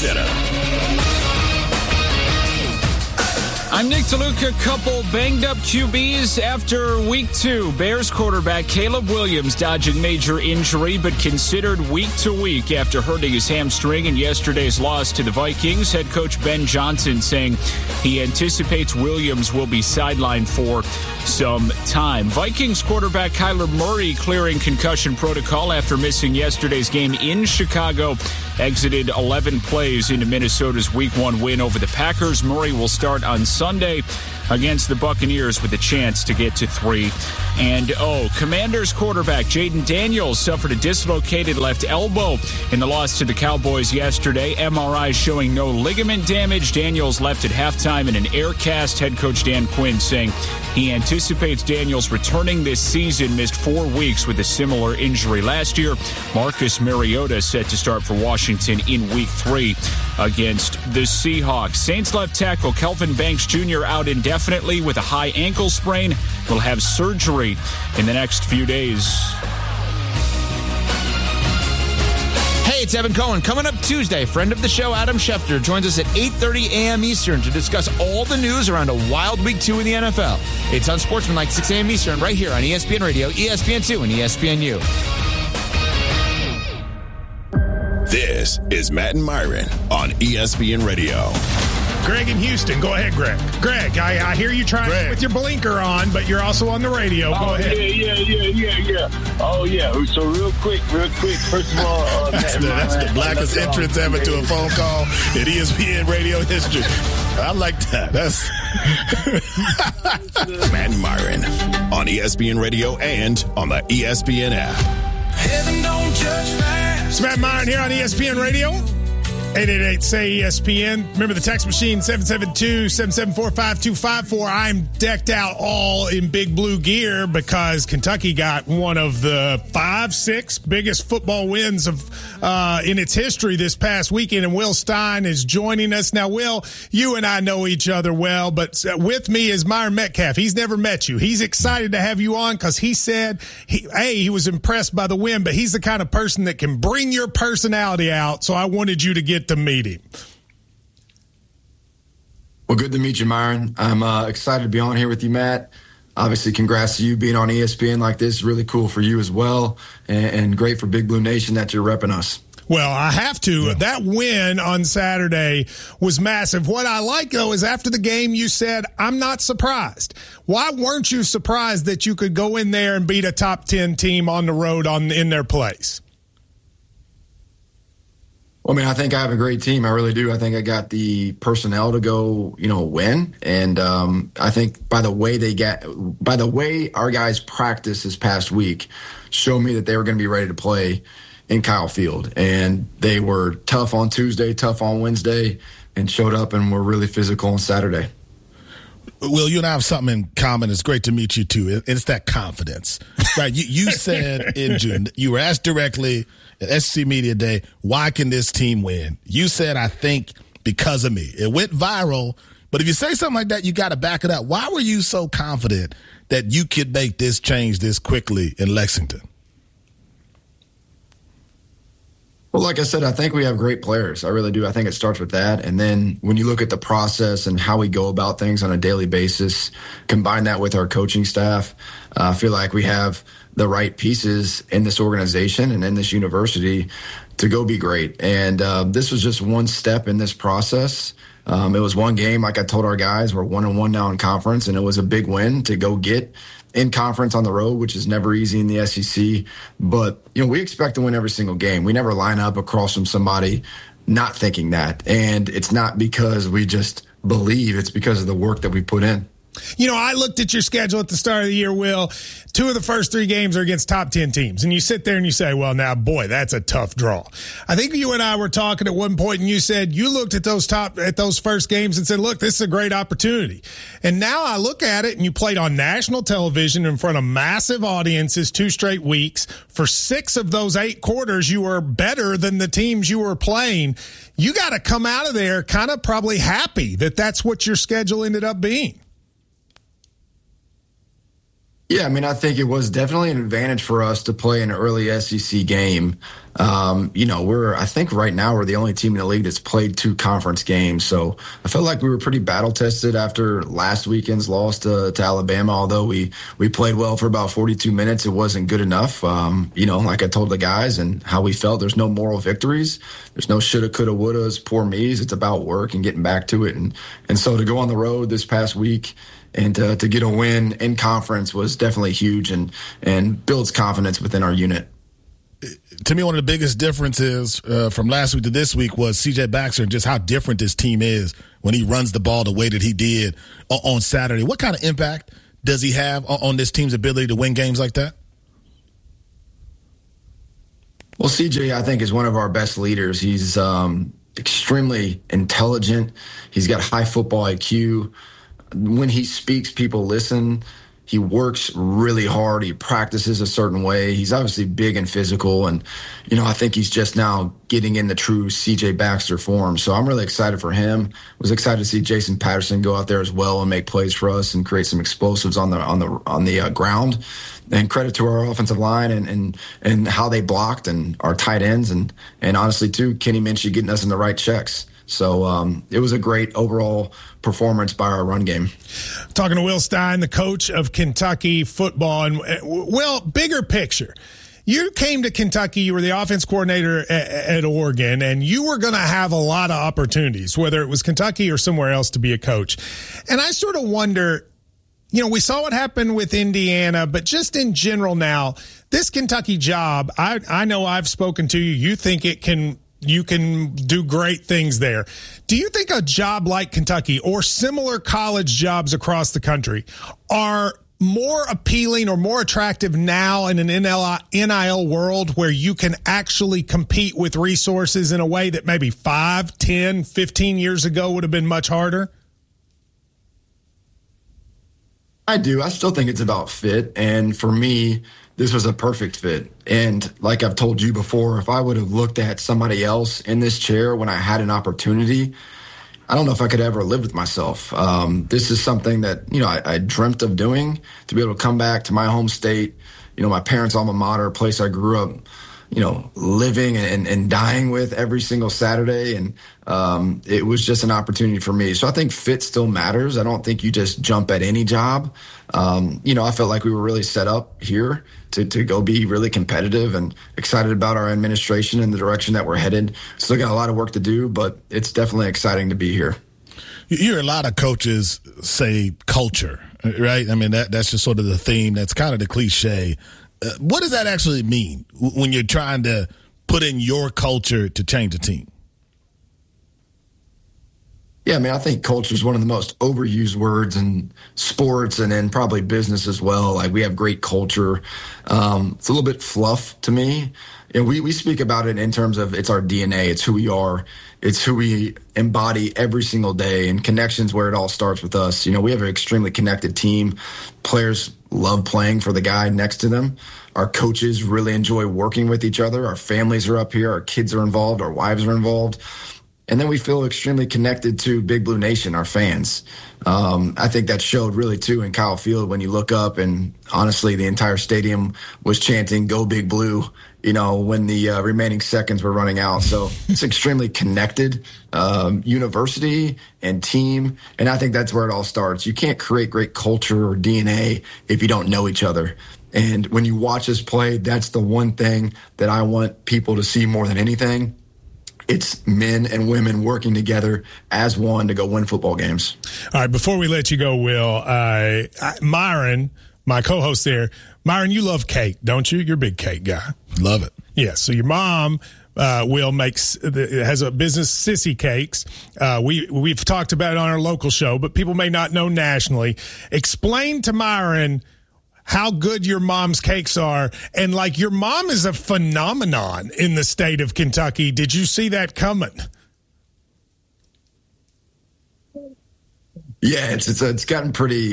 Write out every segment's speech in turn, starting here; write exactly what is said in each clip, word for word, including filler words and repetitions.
Center. I'm Nick DeLuca. Couple banged up Q Bs after week two. Bears quarterback Caleb Williams dodging major injury, but considered week to week after hurting his hamstring in yesterday's loss to the Vikings. Head coach Ben Johnson saying he anticipates Williams will be sidelined for some time. Vikings quarterback Kyler Murray clearing concussion protocol after missing yesterday's game in Chicago. Exited eleven plays into Minnesota's week one win over the Packers. Murray will start on Sunday against the Buccaneers with a chance to get to three and oh. Commanders quarterback Jaden Daniels suffered a dislocated left elbow in the loss to the Cowboys yesterday. M R I showing no ligament damage. Daniels left at halftime in an air cast. Head coach Dan Quinn saying he anticipates Daniels returning this season. Missed four weeks with a similar injury last year. Marcus Mariota set to start for Washington in week three against the Seahawks. Saints left tackle Kelvin Banks Junior out indefinitely with a high ankle sprain. Will have surgery in the next few days. Hey, it's Evan Cohen. Coming up Tuesday, friend of the show Adam Schefter joins us at eight thirty a.m. Eastern to discuss all the news around a wild week two in the N F L. It's on Sportsmanlike, six a.m. Eastern, right here on E S P N Radio, E S P N two, and E S P N U. This is Matt and Myron on E S P N Radio. Greg in Houston. Go ahead, Greg. Greg, I, I hear you trying Greg. with your blinker on, but you're also on the radio. Go oh, ahead. Yeah, yeah, yeah, yeah, yeah. Oh, yeah. So real quick, real quick. First of all, uh, that's, the, that's the blackest entrance ever to a phone call in E S P N radio history. I like that. That's Matt and Myron on E S P N Radio and on the E S P N app. Heaven don't judge fast. It's Matt Myron here on E S P N Radio. eight eight eight, S A Y, E S P N. Remember the text machine, seven seven two, seven seven four, five two five four. I'm decked out all in big blue gear because Kentucky got one of the five, six biggest football wins of uh, in its history this past weekend, and Will Stein is joining us. Now, Will, you and I know each other well, but with me is Myron Metcalf. He's never met you. He's excited to have you on because he said, he, A, he was impressed by the win, but he's the kind of person that can bring your personality out, so I wanted you to get to meet him. Well, good to meet you, Myron. I'm uh, excited to be on here with you, Matt. Obviously, congrats to you being on E S P N like this. Really cool for you as well, and, and great for Big Blue Nation that you're repping us. Well, I have to. Yeah. That win on Saturday was massive. What I like, though, is after the game you said, I'm not surprised. Why weren't you surprised that you could go in there and beat a top ten team on the road on in their place? Well, I mean, I think I have a great team. I really do. I think I got the personnel to go, you know, win. And um, I think by the way they get, by the way our guys practiced this past week, showed me that they were going to be ready to play in Kyle Field. And they were tough on Tuesday, tough on Wednesday, and showed up and were really physical on Saturday. Will, you and I have something in common. It's great to meet you, too. It's that confidence. Right? You, you said in June, you were asked directly at S E C Media Day, why can this team win? You said, I think because of me. It went viral, but if you say something like that, you got to back it up. Why were you so confident that you could make this change this quickly in Lexington? Well, like I said, I think we have great players. I really do. I think it starts with that. And then when you look at the process and how we go about things on a daily basis, combine that with our coaching staff, uh, I feel like we have the right pieces in this organization and in this university to go be great. And uh, this was just one step in this process. Um, it was one game, like I told our guys, we're one and one now in conference, and it was a big win to go get in conference on the road, which is never easy in the S E C. But, you know, we expect to win every single game. We never line up across from somebody not thinking that. And it's not because we just believe, it's because of the work that we put in. You know, I looked at your schedule at the start of the year, Will. Two of the first three games are against top ten teams. And you sit there and you say, well, now, boy, that's a tough draw. I think you and I were talking at one point and you said you looked at those top, at those first games and said, look, this is a great opportunity. And now I look at it and you played on national television in front of massive audiences two straight weeks. For six of those eight quarters, you were better than the teams you were playing. You got to come out of there kind of probably happy that that's what your schedule ended up being. Yeah, I mean, I think it was definitely an advantage for us to play an early S E C game. Um, you know, we're, I think right now we're the only team in the league that's played two conference games. So I felt like we were pretty battle tested after last weekend's loss to, to Alabama. Although we, we played well for about forty-two minutes, it wasn't good enough. Um, you know, like I told the guys and how we felt, there's no moral victories. There's no shoulda, coulda, wouldas, poor me's. It's about work and getting back to it. And, and so to go on the road this past week, and uh, to get a win in conference was definitely huge and, and builds confidence within our unit. To me, one of the biggest differences uh, from last week to this week was C J Baxter and just how different this team is when he runs the ball the way that he did on Saturday. What kind of impact does he have on this team's ability to win games like that? Well, C J, I think, is one of our best leaders. He's um, extremely intelligent. He's got high football I Q. When he speaks, people listen. He works really hard. He practices a certain way. He's obviously big and physical. And, you know, I think he's just now getting in the true C J Baxter form. So I'm really excited for him. Was excited to see Jason Patterson go out there as well and make plays for us and create some explosives on the on the on the uh, ground. And credit to our offensive line and, and and how they blocked and our tight ends and and honestly too, Kenny Minchey getting us in the right checks. So um, it was a great overall performance by our run game. Talking to Will Stein, the coach of Kentucky football. And, uh, Will, bigger picture. You came to Kentucky, you were the offense coordinator at, at Oregon, and you were going to have a lot of opportunities, whether it was Kentucky or somewhere else, to be a coach. And I sort of wonder, you know, we saw what happened with Indiana, but just in general now, this Kentucky job, I, I know I've spoken to you. You think it can – you can do great things there. Do you think a job like Kentucky or similar college jobs across the country are more appealing or more attractive now in an N I L world where you can actually compete with resources in a way that maybe five, ten, fifteen years ago would have been much harder? I do. I still think it's about fit. And for me, this was a perfect fit. And like I've told you before, if I would have looked at somebody else in this chair when I had an opportunity, I don't know if I could ever live with myself. Um, this is something that, you know, I, I dreamt of doing, to be able to come back to my home state, you know, my parents' alma mater, a place I grew up, you know, living and, and dying with every single Saturday. And um, it was just an opportunity for me. So I think fit still matters. I don't think you just jump at any job. Um, you know, I felt like we were really set up here to, to go be really competitive and excited about our administration and the direction that we're headed. Still got a lot of work to do, but it's definitely exciting to be here. You hear a lot of coaches say culture, right? I mean, that that's just sort of the theme. That's kind of the cliche. Uh, what does that actually mean when you're trying to put in your culture to change a team? Yeah, I mean, I think culture is one of the most overused words in sports and in probably business as well. Like, we have great culture. Um, it's a little bit fluff to me. And we, we speak about it in terms of it's our D N A. It's who we are. It's who we embody every single day, and connections where it all starts with us. You know, we have an extremely connected team. Players love playing for the guy next to them. Our coaches really enjoy working with each other. Our families are up here. Our kids are involved. Our wives are involved. And then we feel extremely connected to Big Blue Nation, our fans. Um, I think that showed really, too, in Kyle Field when you look up, and honestly, the entire stadium was chanting, "Go Big Blue," you know, when the uh, remaining seconds were running out. So it's extremely connected um, university and team, and I think that's where it all starts. You can't create great culture or D N A if you don't know each other. And when you watch us play, that's the one thing that I want people to see more than anything. It's men and women working together as one to go win football games. All right, before we let you go, Will, uh, Myron, my co-host there, Myron, you love cake, don't you? You're a big cake guy. Love it. Yeah, so your mom, uh, Will, makes has a business, Sissy Cakes. Uh, we, we've talked about it on our local show, but people may not know nationally. Explain to Myron how good your mom's cakes are. And, like, your mom is a phenomenon in the state of Kentucky. Did you see that coming? Yeah, it's it's, it's gotten pretty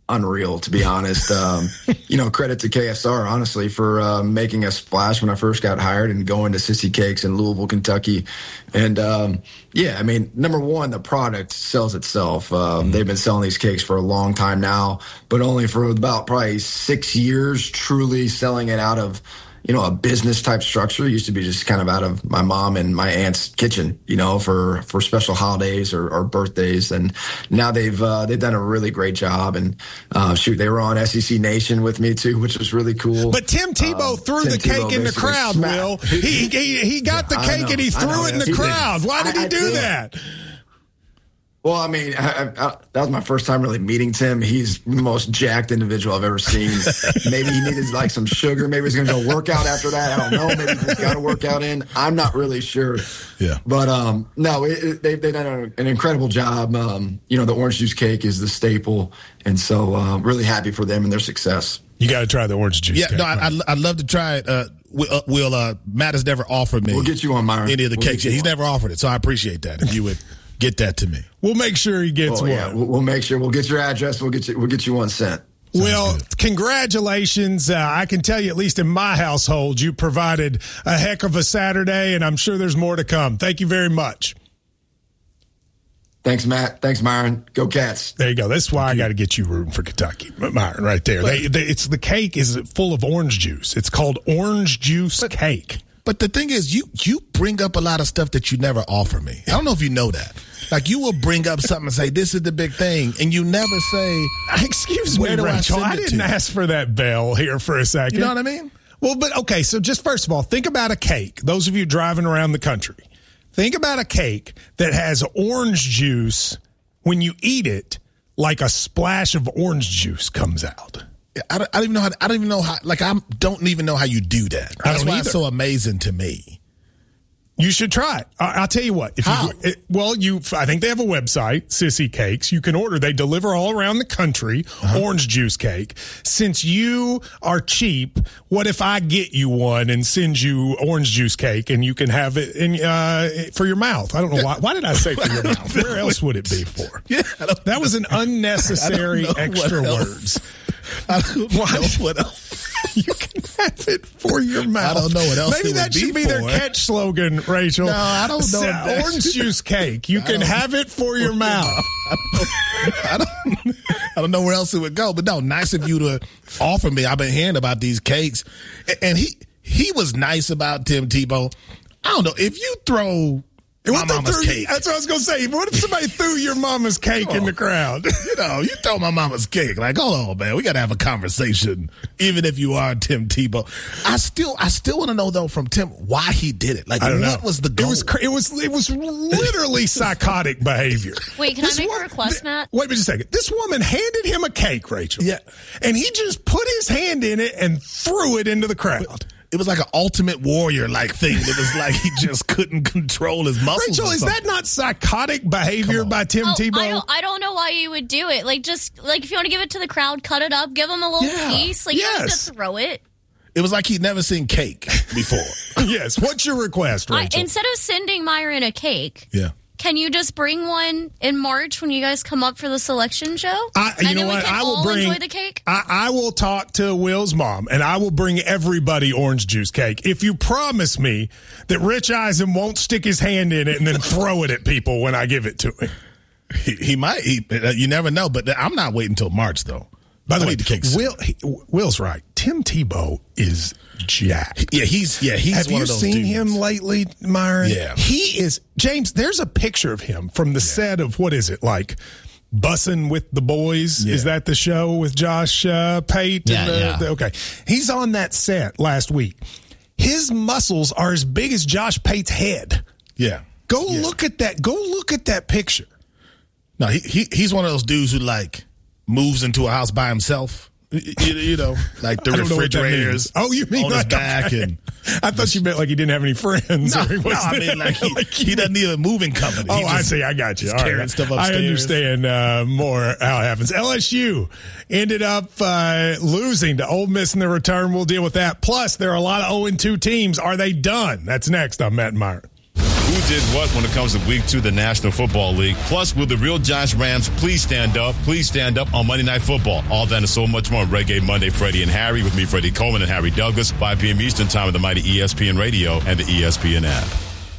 unreal, to be honest. Um, you know, credit to K S R, honestly, for uh, making a splash when I first got hired and going to Sissy Cakes in Louisville, Kentucky. And, um, yeah, I mean, number one, the product sells itself. Um, mm-hmm. They've been selling these cakes for a long time now, but only for about probably six years truly selling it out of, you know, a business type structure. It used to be just kind of out of my mom and my aunt's kitchen, you know, for, for special holidays or, or birthdays. And now they've, uh, they've done a really great job. And, uh, shoot, they were on S E C Nation with me too, which was really cool. But Tim Tebow um, threw Tim the cake Tebow in the crowd, smacked. Will. He, he, he got yeah, the cake and he threw it in the he crowd. Did. Why did I, he do I that? Well, I mean, I, I, that was my first time really meeting Tim. He's the most jacked individual I've ever seen. Maybe he needed like some sugar. Maybe he's going to go work out after that. I don't know. Maybe he's got a workout in. I'm not really sure. Yeah. But um, no, it, it, they, they've done an incredible job. Um, you know, the orange juice cake is the staple. And so uh, really happy for them and their success. You got to try the orange juice yeah, cake. No, I, I, I'd love to try it. Uh, Will, uh, Will uh, Matt has never offered me. We'll get you on Myron. Any of the we'll cakes. He's on. never offered it. So I appreciate that. If you would get that to me. We'll make sure he gets oh, one. Yeah, we'll, we'll make sure. We'll get your address. We'll get you. We'll get you one sent. Sounds well, good. Congratulations. Uh, I can tell you, at least in my household, you provided a heck of a Saturday, and I'm sure there's more to come. Thank you very much. Thanks, Matt. Thanks, Myron. Go Cats. There you go. That's why I got to get you rooting for Kentucky, Myron, right there. They, they, it's the cake is full of orange juice. It's called orange juice but, cake. But the thing is, you you bring up a lot of stuff that you never offer me. I don't know if you know that. Like, you will bring up something and say, this is the big thing, and you never say, excuse me, Rachel, I, I didn't ask for that bell here for a second. You know what I mean? Well, but, okay, so just first of all, think about a cake. Those of you driving around the country, think about a cake that has orange juice. When you eat it, like a splash of orange juice comes out. I don't, I don't even know how. I don't even know how. Like, I don't even know how you do that. That's I don't why either. It's so amazing to me. You should try it. I'll tell you what. If how? You, it, well, you. I think they have a website, Sissy Cakes. You can order. They deliver all around the country. Uh-huh. Orange juice cake. Since you are cheap, what if I get you one and send you orange juice cake and you can have it in uh, for your mouth? I don't know why. Why did I say for your mouth? Where else would it be for? Yeah, that was an unnecessary extra words. I don't Why? know what else. You can have it for your mouth. I don't know what else. Maybe it that would should be, be for. their catch slogan, Rachel. No, I don't know. Uh, orange juice cake. You can have it for your mouth. I don't, I don't. I don't know where else it would go. But no, nice of you to offer me. I've been hearing about these cakes, and he he was nice about Tim Tebow. I don't know if you throw. My mama's threw, cake. That's what I was going to say. What if somebody threw your mama's cake oh, in the crowd? You know, you throw my mama's cake. Like, hold on, man. We got to have a conversation, even if you are Tim Tebow. I still I still want to know, though, from Tim, why he did it. Like, what know. was the goal? It was, it was, it was literally psychotic behavior. Wait, can this I make one, a request, Matt? Wait just a second. This woman handed him a cake, Rachel. Yeah. And he just put his hand in it and threw it into the crowd. But, it was like an Ultimate Warrior like thing. It was like he just couldn't control his muscles. Rachel, is that not psychotic behavior by Tim oh, Tebow? I don't, I don't know why you would do it. Like, just like if you want to give it to the crowd, cut it up, give them a little yeah. piece. Like, yes. you don't have to throw it. It was like he'd never seen cake before. Yes. What's your request, Rachel? I, instead of sending Myron a cake, yeah. can you just bring one in March when you guys come up for the selection show? I, you and know then what? we can I will all bring, enjoy the cake? I, I will talk to Will's mom, and I will bring everybody orange juice cake if you promise me that Rich Eisen won't stick his hand in it and then throw it at people when I give it to him. He, he might. He, you never know, but I'm not waiting until March, though. By the I way, the cake Will, he, Will's right. Tim Tebow is jacked. Yeah, he's yeah he's Have one you of those seen dudes. him lately, Myron? Yeah, he is. James, there's a picture of him from the yeah. set of what is it like? Bussin' with the Boys. Yeah. Is that the show with Josh uh, Pate? Yeah, and the, yeah. The, okay, he's on that set last week. His muscles are as big as Josh Pate's head. Yeah, go yeah. look at that. Go look at that picture. No, he, he he's one of those dudes who like moves into a house by himself. You, you know, like the refrigerators. Oh, you mean on like his back? And I thought you meant like he didn't have any friends. No, or he no I mean like he, like he doesn't need a moving company. Oh, just, I see. I got you. All carrying right. stuff upstairs. I understand uh, more how it happens. L S U ended up uh, losing to Ole Miss in the return. We'll deal with that. Plus, there are a lot of oh and two teams. Are they done? That's next on Matt and Myron. who did what when it comes to week two of the National Football League. Plus, will the real Giants Rams please stand up? Please stand up on Monday Night Football. All that and so much more on Reggae Monday. Freddie and Harry with me, Freddie Coleman and Harry Douglas, five p.m. Eastern Time on the mighty E S P N Radio and the E S P N app.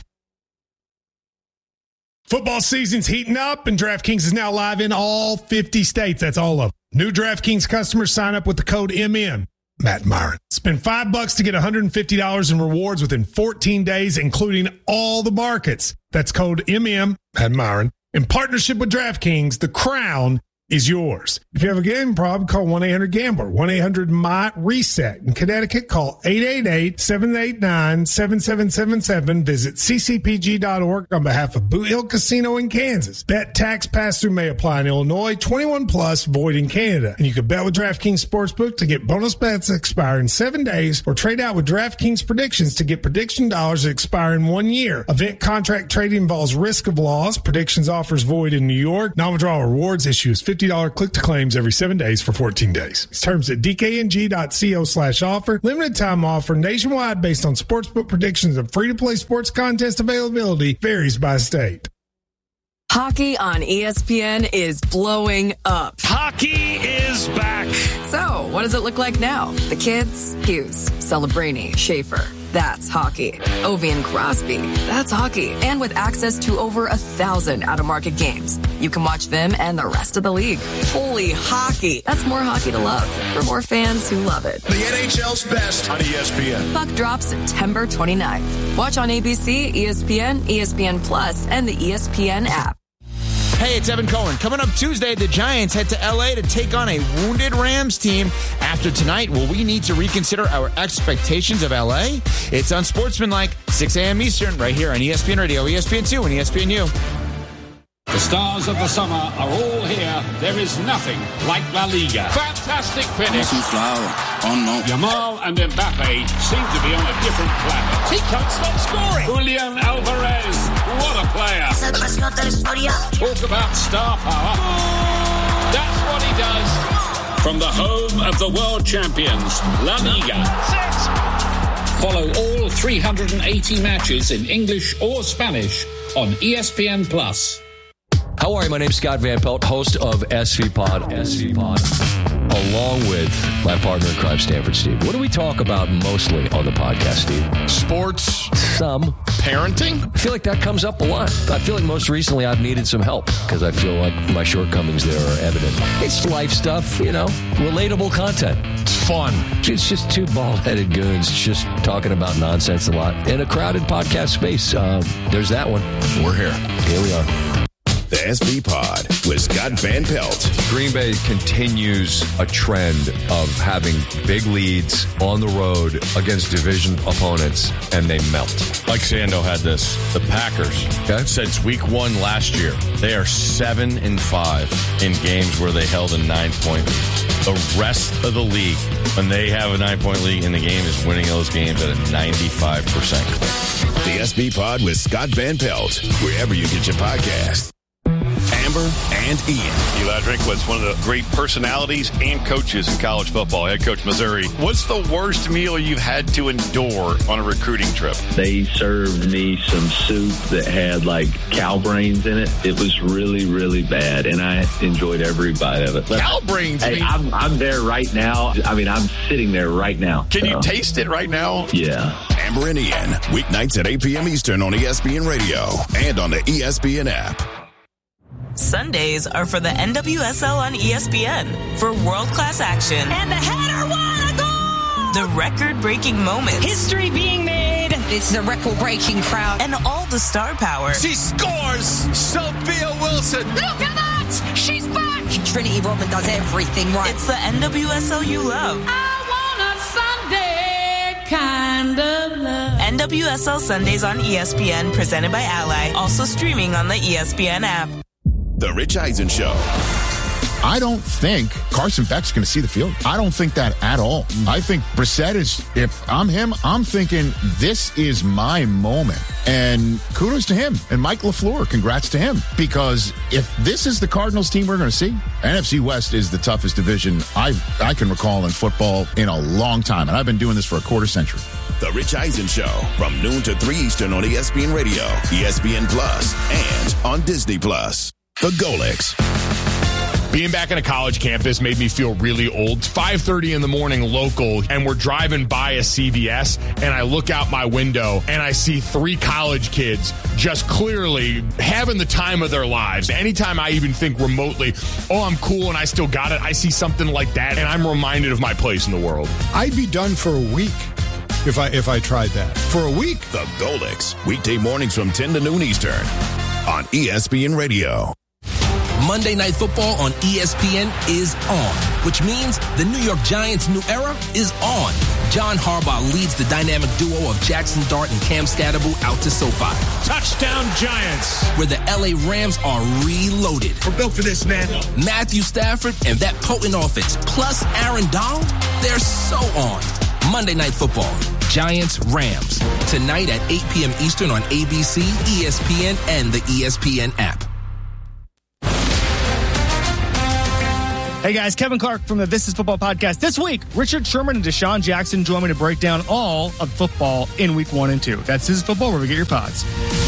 Football season's heating up, and DraftKings is now live in all fifty states. That's all of them. New DraftKings customers sign up with the code M M. Matt Myron. Spend five bucks to get one hundred fifty dollars in rewards within fourteen days, including all the markets. That's code M M, Matt Myron. In partnership with DraftKings, the crown is yours. If you have a gambling problem, call one eight hundred gambler, one eight hundred M Y reset. In Connecticut, call eight eight eight, seven eight nine, seven seven seven seven. Visit c c p g dot org on behalf of Boot Hill Casino in Kansas. Bet tax pass-through may apply in Illinois, twenty-one plus, void in Canada. And you can bet with DraftKings Sportsbook to get bonus bets that expire in seven days or trade out with DraftKings Predictions to get prediction dollars that expire in one year. Event contract trading involves risk of loss. Predictions offers void in New York. Non-withdrawal rewards issues fifty dollars click-to-claims every seven days for fourteen days. Terms at dkng.co slash offer. Limited time offer nationwide based on sportsbook predictions and free-to-play sports contest availability varies by state. Hockey on E S P N is blowing up. Hockey is back. So, what does it look like now? The kids? Hughes, Celebrini, Schaefer. That's hockey. Ovi and Crosby. That's hockey. And with access to over a thousand out-of-market games, you can watch them and the rest of the league. Holy hockey. That's more hockey to love for more fans who love it. The N H L's best on E S P N. Puck drops September twenty-ninth. Watch on A B C, E S P N, E S P N Plus, and the E S P N app. Hey, it's Evan Cohen. Coming up Tuesday, the Giants head to L A to take on a wounded Rams team. After tonight, will we need to reconsider our expectations of L A? It's Unsportsmanlike, six a.m. Eastern, right here on E S P N Radio, E S P N two, and E S P N U. The stars of the summer are all here. There is nothing like La Liga. Fantastic finish. Yamal and Mbappe seem to be on a different planet. He can't stop scoring. Julian Alvarez, what a player. Talk about star power. That's what he does. From the home of the world champions, La Liga. Follow all three hundred eighty matches in English or Spanish on E S P N Plus. How are you? My name's Scott Van Pelt, host of S V Pod, S V Pod, along with my partner in crime, Stanford Steve. What do we talk about mostly on the podcast, Steve? Sports. Some. Parenting? I feel like that comes up a lot. I feel like most recently I've needed some help because I feel like my shortcomings there are evident. It's life stuff, you know, relatable content. It's fun. It's just two bald-headed goons just talking about nonsense a lot in a crowded podcast space. Uh, there's that one. We're here. Here we are. The S V Pod with Scott Van Pelt. Green Bay continues a trend of having big leads on the road against division opponents, and they melt. Like Sando had this. The Packers, okay, since week one last year, they are seven and five in games where they held a nine-point lead. The rest of the league, when they have a nine-point lead in the game, is winning those games at a ninety-five percent clip. The S V Pod with Scott Van Pelt, wherever you get your podcast. Amber and Ian. Eli Drinkwitz, one of the great personalities and coaches in college football, head coach Missouri. What's the worst meal you've had to endure on a recruiting trip? They served me some soup that had like cow brains in it. It was really, really bad, and I enjoyed every bite of it. Cow brains? Hey, I'm, I'm there right now. I mean, I'm sitting there right now. Can so. you taste it right now? Yeah. Amber and Ian, weeknights at eight p.m. Eastern on E S P N Radio and on the E S P N app. Sundays are for the N W S L on E S P N for world-class action. And the header won a goal! The record-breaking moments. History being made. It's the record-breaking crowd. And all the star power. She scores! Sophia Wilson! Look at that! She's back! Trinity Rodman does everything right. It's the N W S L you love. I want a Sunday kind of love. N W S L Sundays on E S P N, presented by Ally. Also streaming on the E S P N app. The Rich Eisen Show. I don't think Carson Beck's going to see the field. I don't think that at all. I think Brissett is, if I'm him, I'm thinking this is my moment. And kudos to him. And Mike LaFleur, congrats to him. Because if this is the Cardinals team we're going to see, N F C West is the toughest division I've, I can recall in football in a long time. And I've been doing this for a quarter century. The Rich Eisen Show from noon to three Eastern on E S P N Radio, E S P N Plus, and on Disney Plus. The Golics. Being back on a college campus made me feel really old. It's five thirty in the morning local, and we're driving by a C V S, and I look out my window, and I see three college kids just clearly having the time of their lives. Anytime I even think remotely, oh, I'm cool and I still got it, I see something like that, and I'm reminded of my place in the world. I'd be done for a week if I if I tried that. For a week. The Golics. Weekday mornings from ten to noon Eastern on E S P N Radio. Monday Night Football on E S P N is on, which means the New York Giants' new era is on. John Harbaugh leads the dynamic duo of Jackson Dart and Cam Scatterbo out to SoFi. Touchdown Giants! Where the L A Rams are reloaded. We're built for this, man. Matthew Stafford and that potent offense, plus Aaron Donald, they're so on. Monday Night Football, Giants Rams. Tonight at eight p.m. Eastern on A B C, E S P N, and the E S P N app. Hey guys, Kevin Clark from the This Is Football podcast. This week, Richard Sherman and Deshaun Jackson join me to break down all of football in week one and two. That's This Is Football, where we get your pods.